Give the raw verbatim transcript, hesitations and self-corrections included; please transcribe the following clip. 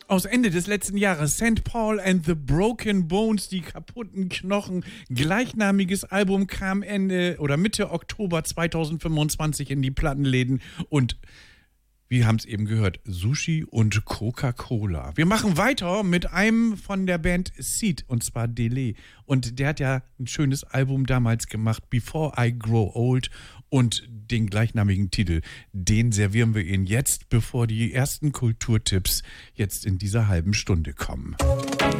Aus Ende des letzten Jahres, Saint Paul and the Broken Bones, die kaputten Knochen. Gleichnamiges Album kam Ende oder Mitte Oktober zweitausendfünfundzwanzig in die Plattenläden und wir haben es eben gehört, Sushi und Coca-Cola. Wir machen weiter mit einem von der Band Seed, und zwar Delay. Und der hat ja ein schönes Album damals gemacht, Before I Grow Old, und den gleichnamigen Titel. Den servieren wir Ihnen jetzt, bevor die ersten Kulturtipps jetzt in dieser halben Stunde kommen.